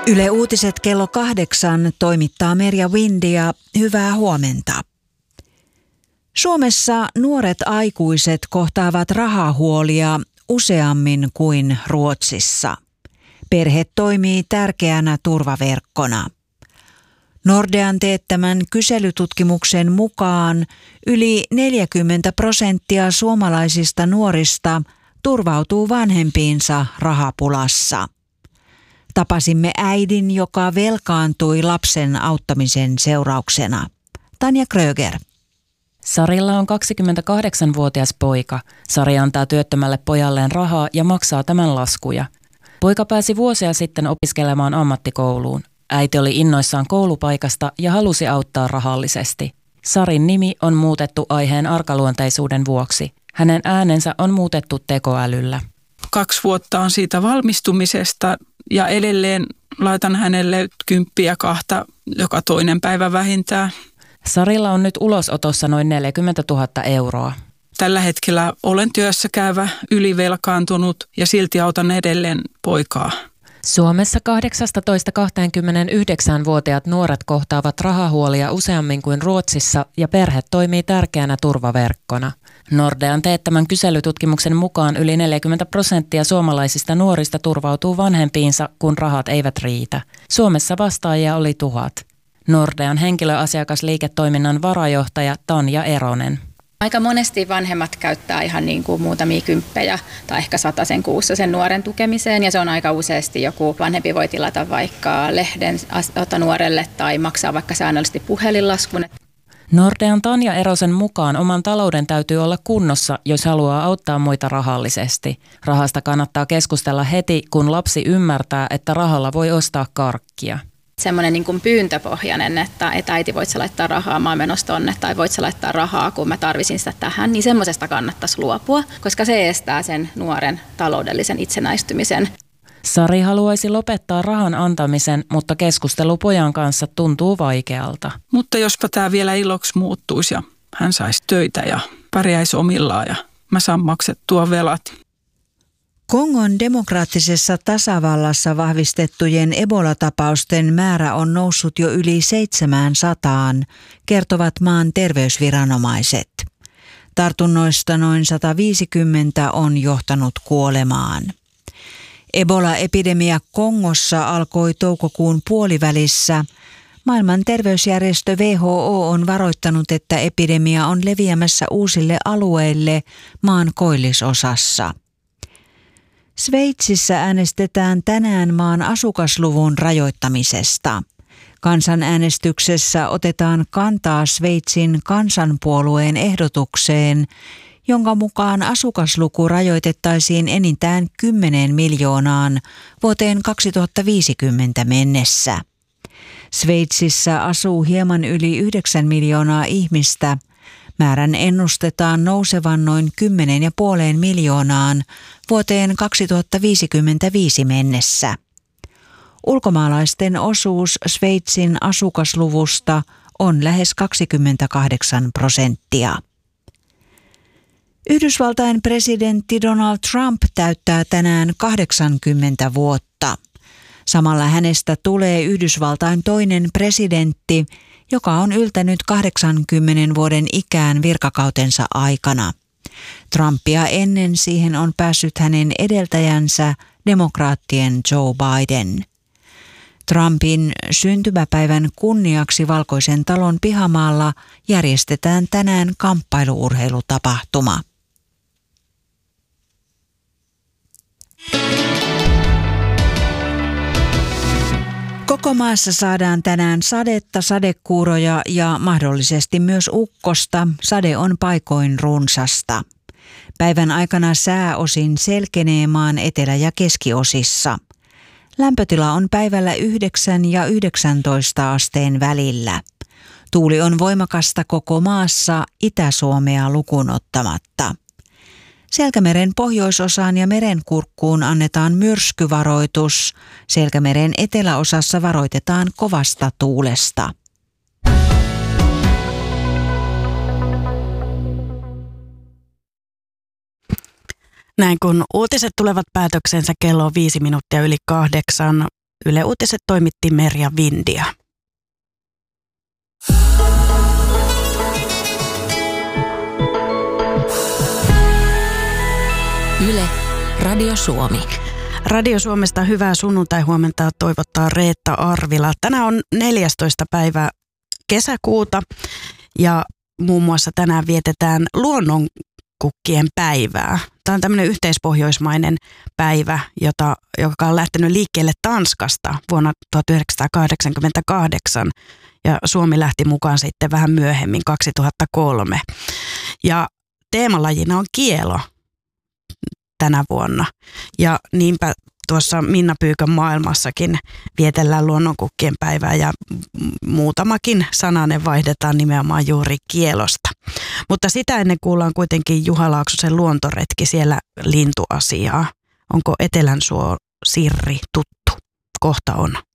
Yle Uutiset kello 8 toimittaa Merja Windia. Hyvää huomenta. Suomessa nuoret aikuiset kohtaavat rahahuolia useammin kuin Ruotsissa. Perhe toimii tärkeänä turvaverkkona. Nordean teettämän kyselytutkimuksen mukaan yli 40% suomalaisista nuorista turvautuu vanhempiinsa rahapulassa. Tapasimme äidin, joka velkaantui lapsen auttamisen seurauksena. Tanja Kröger. Sarilla on 28-vuotias poika. Sari antaa työttömälle pojalleen rahaa ja maksaa tämän laskuja. Poika pääsi vuosia sitten opiskelemaan ammattikouluun. Äiti oli innoissaan koulupaikasta ja halusi auttaa rahallisesti. Sarin nimi on muutettu aiheen arkaluonteisuuden vuoksi. Hänen äänensä on muutettu tekoälyllä. 2 vuotta on siitä valmistumisesta ja edelleen laitan hänelle 10 ja 2 joka toinen päivä vähintään. Sarilla on nyt ulosotossa noin 40 000 euroa. Tällä hetkellä olen työssä käyvä, ylivelkaantunut ja silti autan edelleen poikaa. Suomessa 18-29-vuotiaat nuoret kohtaavat rahahuolia useammin kuin Ruotsissa ja perhe toimii tärkeänä turvaverkkona. Nordean teettämän kyselytutkimuksen mukaan yli 40% suomalaisista nuorista turvautuu vanhempiinsa, kun rahat eivät riitä. Suomessa vastaajia oli 1000. Nordean henkilöasiakasliiketoiminnan varajohtaja Tanja Eronen. Aika monesti vanhemmat käyttää ihan niin kuin muutamia kymppejä tai ehkä 100 kuussa sen nuoren tukemiseen ja se on aika useasti joku vanhempi voi tilata vaikka lehden nuorelle tai maksaa vaikka säännöllisesti puhelinlaskun. Nordean Tanja Erosen mukaan oman talouden täytyy olla kunnossa, jos haluaa auttaa muita rahallisesti. Rahasta kannattaa keskustella heti, kun lapsi ymmärtää, että rahalla voi ostaa karkkia. Semmoinen niin kuin pyyntöpohjainen, että äiti voit sä laittaa rahaa, mä oon menossa tonne, tai voit sä laittaa rahaa, kun mä tarvisin sitä tähän, niin semmoisesta kannattaisi luopua, koska se estää sen nuoren taloudellisen itsenäistymisen. Sari haluaisi lopettaa rahan antamisen, mutta keskustelu pojan kanssa tuntuu vaikealta. Mutta jospa tämä vielä iloksi muuttuisi ja hän saisi töitä ja pärjäisi omillaan ja mä saan maksettua velat. Kongon demokraattisessa tasavallassa vahvistettujen Ebola-tapausten määrä on noussut jo yli 700, kertovat maan terveysviranomaiset. Tartunnoista noin 150 on johtanut kuolemaan. Ebola-epidemia Kongossa alkoi toukokuun puolivälissä. Maailman terveysjärjestö WHO on varoittanut, että epidemia on leviämässä uusille alueille maan koillisosassa. Sveitsissä äänestetään tänään maan asukasluvun rajoittamisesta. Kansanäänestyksessä otetaan kantaa Sveitsin kansanpuolueen ehdotukseen, jonka mukaan asukasluku rajoitettaisiin enintään 10 miljoonaan vuoteen 2050 mennessä. Sveitsissä asuu hieman yli 9 miljoonaa ihmistä. Määrän ennustetaan nousevan noin 10,5 miljoonaan vuoteen 2055 mennessä. Ulkomaalaisten osuus Sveitsin asukasluvusta on lähes 28%. Yhdysvaltain presidentti Donald Trump täyttää tänään 80 vuotta. Samalla hänestä tulee Yhdysvaltain toinen presidentti, joka on yltänyt 80 vuoden ikään virkakautensa aikana. Trumpia ennen siihen on päässyt hänen edeltäjänsä, demokraattien Joe Biden. Trumpin syntymäpäivän kunniaksi Valkoisen talon pihamaalla järjestetään tänään kamppailu-urheilutapahtuma. Koko maassa saadaan tänään sadetta, sadekuuroja ja mahdollisesti myös ukkosta. Sade on paikoin runsasta. Päivän aikana sää osin selkenee maan etelä- ja keskiosissa. Lämpötila on päivällä 9 ja 19 asteen välillä. Tuuli on voimakasta koko maassa, Itä-Suomea lukuun ottamatta. Selkämeren pohjoisosaan ja merenkurkkuun annetaan myrskyvaroitus. Selkämeren eteläosassa varoitetaan kovasta tuulesta. Näin kun uutiset tulevat päätöksensä kello 5 minuuttia yli 8. Yle Uutiset toimitti Merja Vindia. Yle, Radio Suomi. Radio Suomesta hyvää sunnuntai-huomenta toivottaa Reetta Arvila. Tänään on 14. päivä kesäkuuta ja muun muassa tänään vietetään luonnonkukkien päivää. Tämä on tämmöinen yhteispohjoismainen päivä, joka on lähtenyt liikkeelle Tanskasta vuonna 1988 ja Suomi lähti mukaan sitten vähän myöhemmin 2003. Ja teemalajina on kielo tänä vuonna. Ja niinpä tuossa Minna Pyykön maailmassakin vietellään luonnonkukkien päivää ja muutamakin sananen vaihdetaan nimenomaan juuri kielosta. Mutta sitä ennen kuullaan kuitenkin Juha Laaksosen luontoretki siellä lintuasiaa. Onko Etelänsuo Sirri tuttu? Kohta on.